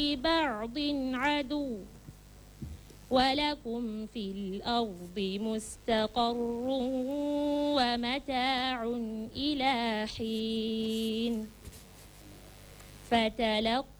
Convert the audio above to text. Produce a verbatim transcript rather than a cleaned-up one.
لبعض عدو ولكم في الأرض مستقر ومتاع إلى حين فتلقوا